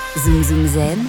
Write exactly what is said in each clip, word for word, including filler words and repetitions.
Zoom Zoom Zen,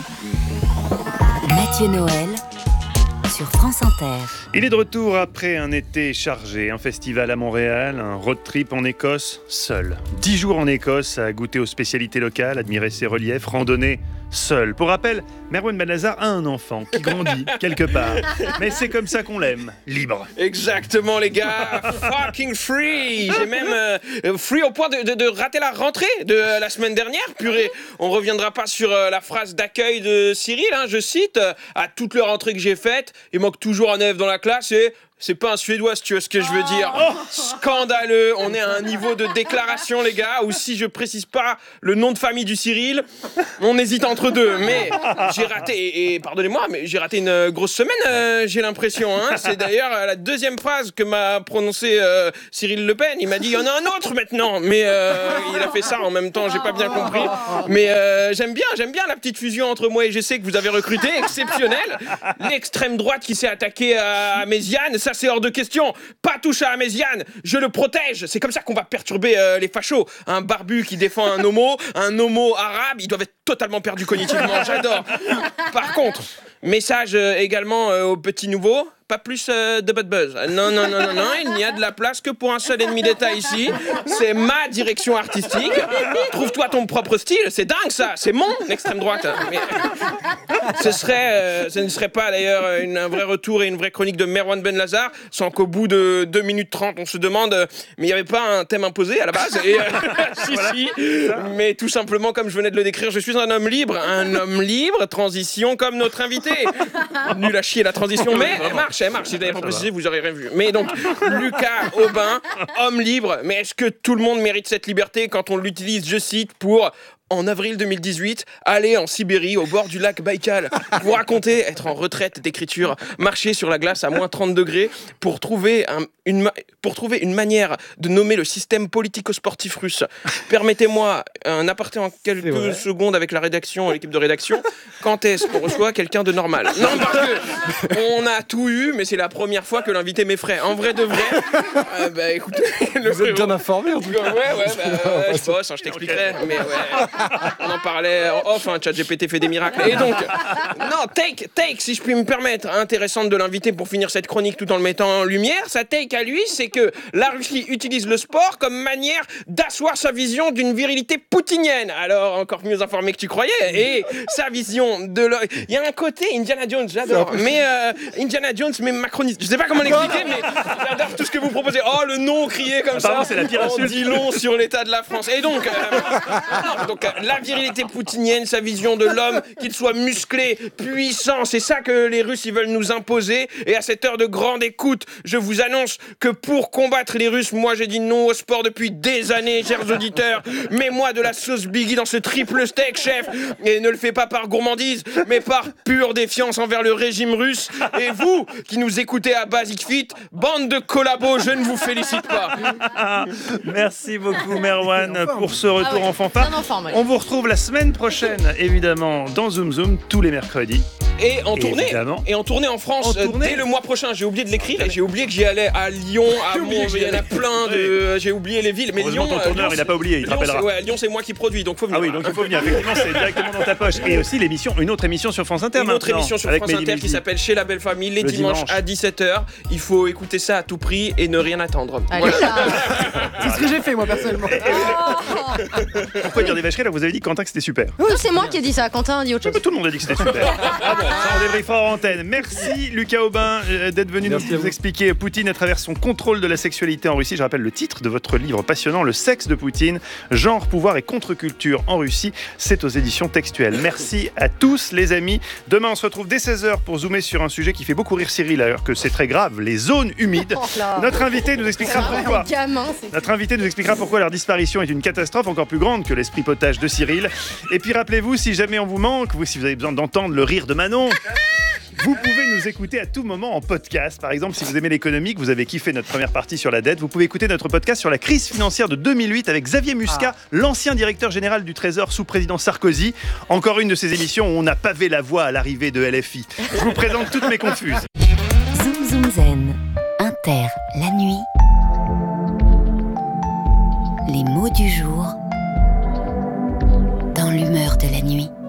Mathieu Noël sur France Inter. Il est de retour après un été chargé, un festival à Montréal, un road trip en Écosse, seul. Dix jours en Écosse à goûter aux spécialités locales, admirer ses reliefs, randonner seul. Pour rappel, Merwan Benazar a un enfant qui grandit quelque part. Mais c'est comme ça qu'on l'aime, libre. Exactement les gars, fucking free. J'ai même euh, free au point de, de, de rater la rentrée de euh, la semaine dernière. Purée, on reviendra pas sur euh, la phrase d'accueil de Cyril, hein, je cite, euh, à toute les rentrées que j'ai faites, il manque toujours un élève dans la classe et... C'est pas un Suédois, si tu vois ce que je veux dire. Oh, scandaleux. On est à un niveau de déclaration, les gars, où si je précise pas le nom de famille du Cyril, on hésite entre deux. Mais j'ai raté, et, et pardonnez-moi, mais j'ai raté une grosse semaine, euh, j'ai l'impression. Hein. C'est d'ailleurs la deuxième phrase que m'a prononcée euh, Cyril Le Pen. Il m'a dit, il y en a un autre maintenant. Mais euh, il a fait ça en même temps, j'ai pas bien compris. Mais euh, j'aime bien, j'aime bien la petite fusion entre moi et G C que vous avez recruté, exceptionnelle. L'extrême droite qui s'est attaquée à Méziane, ça c'est hors de question. Pas touche à Améziane, je le protège. C'est comme ça qu'on va perturber euh, les fachos. Un barbu qui défend un homo, un homo arabe, ils doivent être totalement perdus cognitivement. J'adore. Par contre, message euh, également euh, aux petits nouveaux. Pas plus euh, de bad buzz. Non, non, non, non, non, il n'y a de la place que pour un seul ennemi d'État ici. C'est ma direction artistique. Trouve-toi ton propre style. C'est dingue ça. C'est mon extrême droite. Mais ce serait, euh, ce ne serait pas d'ailleurs une, un vrai retour et une vraie chronique de Merwan Benazar sans qu'au bout de deux minutes trente, on se demande, euh, mais il n'y avait pas un thème imposé à la base. Et, euh, si, voilà. si. Mais tout simplement, comme je venais de le décrire, je suis un homme libre. Un homme libre, transition comme notre invité. Nul à chier la transition, mais elle marche. Elle marche, si je n'avais pas précisé, vous aurez rien vu. Mais donc, Lucas Aubin, homme libre, mais est-ce que tout le monde mérite cette liberté quand on l'utilise, je cite, pour... en avril deux mille dix-huit, aller en Sibérie, au bord du lac Baïkal, vous raconter être en retraite d'écriture, marcher sur la glace à moins trente degrés pour trouver, un, une, ma- pour trouver une manière de nommer le système politico-sportif russe. Permettez-moi un aparté en quelques secondes avec la rédaction, l'équipe de rédaction. Quand est-ce qu'on reçoit quelqu'un de normal ? Non, parce que on a tout eu, mais c'est la première fois que l'invité m'effraie. En vrai de vrai, euh, bah écoutez... Le vous êtes bien informé en tout cas. Ouais, ouais, bah, ouais, je bosse, hein, je t'expliquerai, okay. Mais ouais... On en parlait en off, hein, ChatGPT fait des miracles. Et donc, non, take, take, si je puis me permettre, intéressante de l'inviter pour finir cette chronique tout en le mettant en lumière. Sa take à lui, c'est que la Russie utilise le sport comme manière d'asseoir sa vision d'une virilité poutinienne. Alors, encore mieux informé que tu croyais. Et sa vision de... Le... Il y a un côté Indiana Jones, j'adore. Mais euh, Indiana Jones, mais macroniste. Je sais pas comment l'expliquer, mais j'adore tout ce que vous proposez. Oh, le nom crié comme Apparemment, ça. C'est la pire on dit long sur l'état de la France. Et donc... Euh, donc la virilité poutinienne, sa vision de l'homme, qu'il soit musclé, puissant, c'est ça que les Russes ils veulent nous imposer. Et à cette heure de grande écoute, je vous annonce que pour combattre les Russes, moi j'ai dit non au sport depuis des années, chers auditeurs. Mets-moi de la sauce Biggie dans ce triple steak, chef. Et ne le fais pas par gourmandise, mais par pure défiance envers le régime russe. Et vous, qui nous écoutez à Basic Fit, bande de collabos, je ne vous félicite pas. Merci beaucoup Merwan pour ce retour ah ouais, en fanfare. Enfant, On vous retrouve la semaine prochaine, évidemment, dans Zoom Zoom, tous les mercredis. Et en tournée, évidemment. et en tournée en France en tournée. Dès le mois prochain. J'ai oublié de l'écrire et j'ai oublié que j'y allais à Lyon, à Mont. Il y en a plein de. J'ai oublié les villes, mais Lyon. Ton tourneur, Lyon, il n'a pas oublié, il te Lyon, rappellera. C'est, ouais, Lyon, c'est moi qui produis, donc faut venir. Ah oui, donc il faut venir. Effectivement, c'est directement dans ta poche. Et aussi l'émission, une autre émission sur France Inter. Une autre émission sur France Inter qui s'appelle Chez la belle famille les dimanches dimanche. à dix-sept heures. Il faut écouter ça à tout prix et ne rien attendre. Allez, voilà. C'est ce que j'ai fait moi personnellement. Oh. Pourquoi dire des vacheries là ? Vous avez dit Quentin que c'était super. Non, c'est moi qui ai dit ça. Quentin a dit autre chose. Tout le monde a dit que c'était super. Ah bon, ça on débriefera en antenne. Merci Lucas Aubin euh, d'être venu Merci nous, nous expliquer Poutine à travers son contrôle de la sexualité en Russie. Je rappelle le titre de votre livre passionnant, Le sexe de Poutine, genre, pouvoir et contre-culture en Russie. C'est aux éditions Textuelles. Merci à tous les amis. Demain on se retrouve dès seize heures pour zoomer sur un sujet qui fait beaucoup rire Cyril alors que c'est très grave, les zones humides. Notre invité nous expliquera pourquoi. Gamin, Notre invité nous expliquera pourquoi leur disparition est une catastrophe encore plus grande que l'esprit potage de Cyril. Et puis rappelez-vous, si jamais on vous manque, vous, si vous avez besoin d'entendre le rire de Manon, vous pouvez nous écouter à tout moment en podcast. Par exemple, si vous aimez l'économie, que vous avez kiffé notre première partie sur la dette, vous pouvez écouter notre podcast sur la crise financière de deux mille huit avec Xavier Muscat, ah. l'ancien directeur général du Trésor sous président Sarkozy. Encore une de ces émissions où on a pavé la voie à l'arrivée de L F I. Je vous présente toutes mes confuses. Zoom Zoom Zen, Inter, la nuit. Les mots du jour dans l'humeur de la nuit.